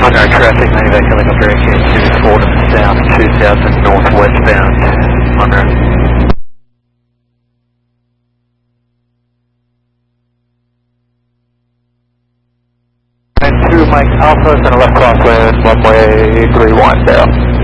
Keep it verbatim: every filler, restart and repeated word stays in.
Monroe traffic, Navigator helicopter A K two Fordham South two thousand northwestbound, Monroe. And two Mike Alpha, center left crosswind, runway three one zero.